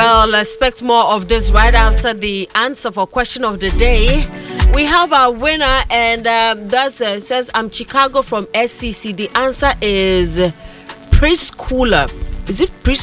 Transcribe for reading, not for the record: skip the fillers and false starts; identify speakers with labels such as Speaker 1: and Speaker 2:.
Speaker 1: Well, expect more of this right after the answer for question of the day. We have our winner, and that says, I'm Chicago from SCC. The answer is preschooler. Is it preschooler?